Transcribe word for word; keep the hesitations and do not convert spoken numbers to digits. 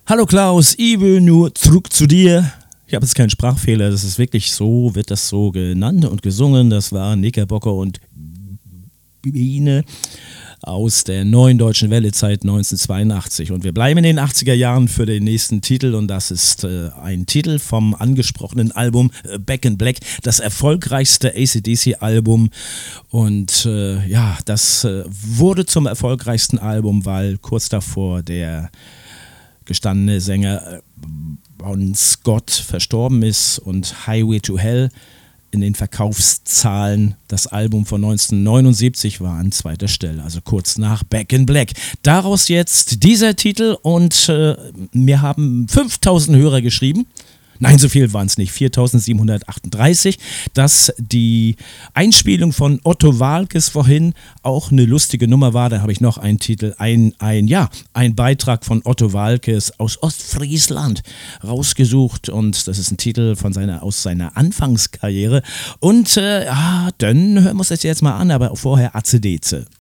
Hallo Klaus, ich will nur zurück zu dir. Ich habe jetzt keinen Sprachfehler, das ist wirklich so, wird das so genannt und gesungen. Das war Knickerbocker und Biene aus der Neuen Deutschen Welle-Zeit neunzehnhundertzweiundachtzig. Und wir bleiben in den achtziger Jahren für den nächsten Titel und das ist äh, ein Titel vom angesprochenen Album äh, Back in Black, das erfolgreichste A C D C-Album. Und äh, ja, das äh, wurde zum erfolgreichsten Album, weil kurz davor der gestandene Sänger Bon Scott verstorben ist und Highway to Hell in den Verkaufszahlen, das Album von neunzehnhundertneunundsiebzig war an zweiter Stelle, also kurz nach Back in Black. Daraus jetzt dieser Titel und äh, mir haben fünftausend Hörer geschrieben. Nein, so viel waren es nicht, viertausendsiebenhundertachtunddreißig, dass die Einspielung von Otto Waalkes vorhin auch eine lustige Nummer war. Da habe ich noch einen Titel, ein, ein, ja, ein Beitrag von Otto Waalkes aus Ostfriesland rausgesucht und das ist ein Titel von seiner, aus seiner Anfangskarriere und äh, ja, dann hören wir uns das jetzt mal an, aber vorher A C D C.